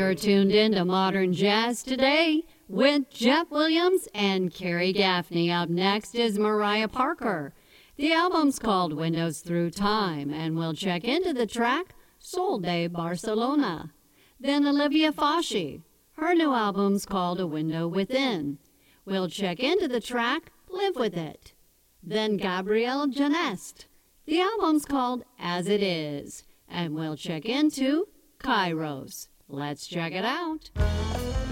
You're tuned in to Modern Jazz Today with Jeff Williams and Carrie Gaffney. Up next is Mariah Parker. The album's called Windows Through Time, and we'll check into the track Sol de Barcelona. Then Olivia Foshi. Her new album's called A Window Within. We'll check into the track Live With It. Then Gabrielle Janest. The album's called As It Is, and we'll check into Kairos. Let's check it out.